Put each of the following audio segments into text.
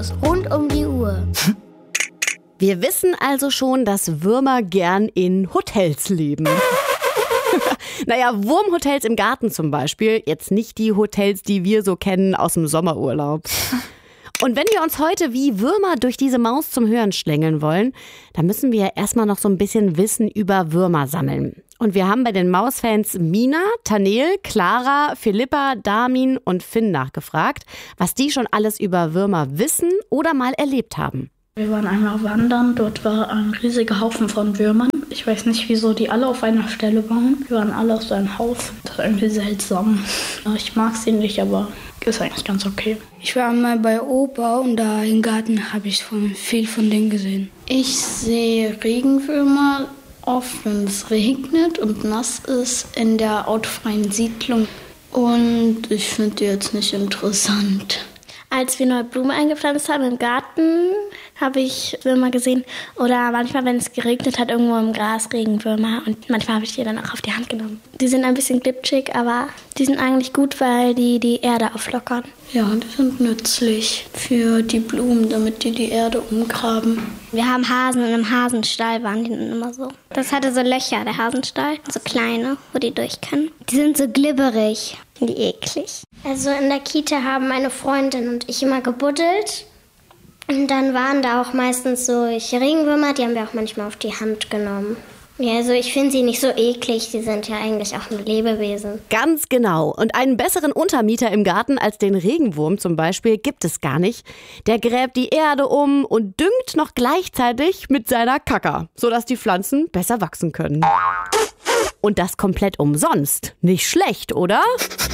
Rund um die Uhr. Wir wissen also schon, dass Würmer gern in Hotels leben. Naja, Wurmhotels im Garten zum Beispiel. Jetzt nicht die Hotels, die wir so kennen aus dem Sommerurlaub. Und wenn wir uns heute wie Würmer durch diese Maus zum Hören schlängeln wollen, dann müssen wir erstmal noch so ein bisschen Wissen über Würmer sammeln. Und wir haben bei den Mausfans Mina, Tanel, Clara, Philippa, Damin und Finn nachgefragt, was die schon alles über Würmer wissen oder mal erlebt haben. Wir waren einmal wandern, dort war ein riesiger Haufen von Würmern. Ich weiß nicht, wieso die alle auf einer Stelle waren. Wir waren alle auf so einem Haus. Das war irgendwie seltsam. Ich mag sie nicht, aber ist eigentlich ganz okay. Ich war einmal bei Opa und da im Garten habe ich viel von denen gesehen. Ich sehe Regenwürmer oft, wenn es regnet und nass ist, in der autofreien Siedlung. Und ich finde die jetzt nicht interessant. Als wir neue Blumen eingepflanzt haben im Garten, habe ich Würmer gesehen. Oder manchmal, wenn es geregnet hat, irgendwo im Gras Regenwürmer. Und manchmal habe ich die dann auch auf die Hand genommen. Die sind ein bisschen glitschig, aber die sind eigentlich gut, weil die Erde auflockern. Ja, die sind nützlich für die Blumen, damit die Erde umgraben. Wir haben Hasen und im Hasenstall waren die dann immer so. Das hatte so Löcher, der Hasenstall, so kleine, wo die durch können. Die sind so glibberig. Die eklig. Also in der Kita haben meine Freundin und ich immer gebuddelt. Und dann waren da auch meistens so Regenwürmer, die haben wir auch manchmal auf die Hand genommen. Ja, also ich finde sie nicht so eklig, die sind ja eigentlich auch nur Lebewesen. Ganz genau. Und einen besseren Untermieter im Garten als den Regenwurm zum Beispiel gibt es gar nicht. Der gräbt die Erde um und düngt noch gleichzeitig mit seiner Kacke, sodass die Pflanzen besser wachsen können. Und das komplett umsonst. Nicht schlecht, oder?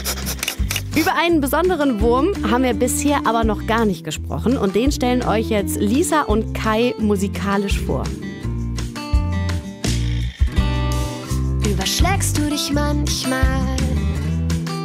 Über einen besonderen Wurm haben wir bisher aber noch gar nicht gesprochen. Und den stellen euch jetzt Lisa und Kai musikalisch vor. Überschlägst du dich manchmal